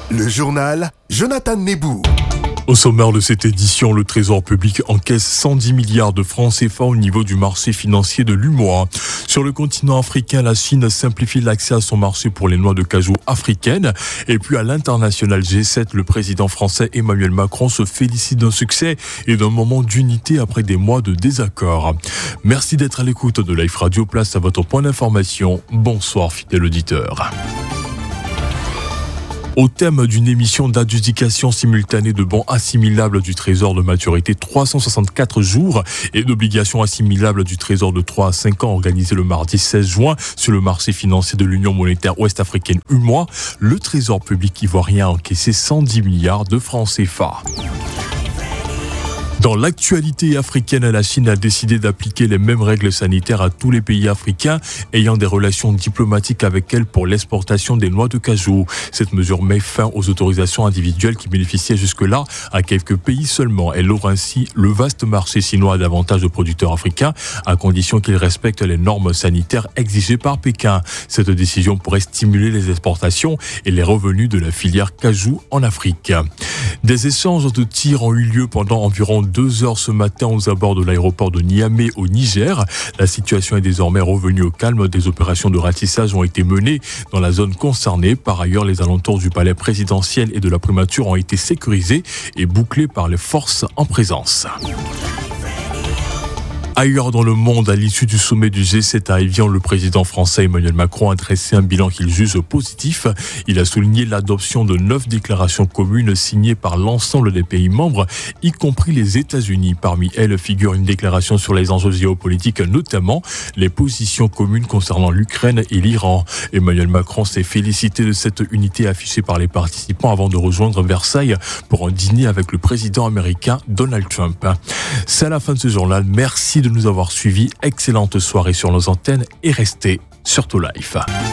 Le journal Jonathan Nebou. Au sommaire de cette édition, le Trésor public encaisse 110 milliards de francs CFA au niveau du marché financier de l'UEMOA. Sur le continent africain, la Chine simplifie l'accès à son marché pour les noix de cajou africaines. Et puis à l'international G7, le président français Emmanuel Macron se félicite d'un succès et d'un moment d'unité après des mois de désaccord. Merci d'être à l'écoute de Life Radio. Place à votre point d'information. Bonsoir fidèle auditeur. Au thème d'une émission d'adjudication simultanée de bons assimilables du Trésor de maturité 364 jours et d'obligations assimilables du Trésor de 3 à 5 ans organisée le mardi 16 juin sur le marché financier de l'Union monétaire ouest-africaine UEMOA, le Trésor public ivoirien a encaissé 110 milliards de francs CFA. Dans l'actualité africaine, la Chine a décidé d'appliquer les mêmes règles sanitaires à tous les pays africains ayant des relations diplomatiques avec elle pour l'exportation des noix de cajou. Cette mesure met fin aux autorisations individuelles qui bénéficiaient jusque-là à quelques pays seulement. Elle ouvre ainsi le vaste marché chinois à davantage de producteurs africains à condition qu'ils respectent les normes sanitaires exigées par Pékin. Cette décision pourrait stimuler les exportations et les revenus de la filière cajou en Afrique. Des échanges de tirs ont eu lieu pendant environ 2 heures ce matin aux abords de l'aéroport de Niamey au Niger. La situation est désormais revenue au calme. Des opérations de ratissage ont été menées dans la zone concernée. Par ailleurs, les alentours du palais présidentiel et de la primature ont été sécurisés et bouclés par les forces en présence. Ailleurs dans le monde, à l'issue du sommet du G7 à Évian, le président français Emmanuel Macron a dressé un bilan qu'il juge positif. Il a souligné l'adoption de 9 déclarations communes signées par l'ensemble des pays membres, y compris les États-Unis. Parmi elles figure une déclaration sur les enjeux géopolitiques, notamment les positions communes concernant l'Ukraine et l'Iran. Emmanuel Macron s'est félicité de cette unité affichée par les participants avant de rejoindre Versailles pour un dîner avec le président américain Donald Trump. C'est à la fin de ce journal. Merci de nous avoir suivis. Excellente soirée sur nos antennes et restez surtout live.